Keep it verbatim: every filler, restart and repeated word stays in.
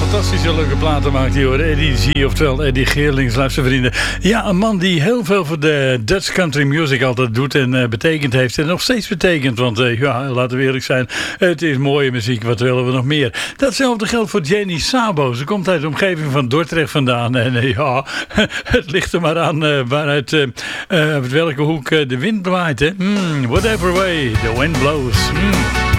Fantastische leuke platen maakt hij hoor. Eddie G, oftewel Eddie Geerlings, luister vrienden. Ja, een man die heel veel voor de Dutch country music altijd doet en uh, betekend heeft. En nog steeds betekent, want uh, ja, laten we eerlijk zijn. Het is mooie muziek, wat willen we nog meer? Datzelfde geldt voor Jenny Sabo. Ze komt uit de omgeving van Dordrecht vandaan. En uh, ja, het ligt er maar aan uh, waaruit, uh, uh, uit welke hoek uh, de wind waait. Hè? Mm, whatever way the wind blows. Mm.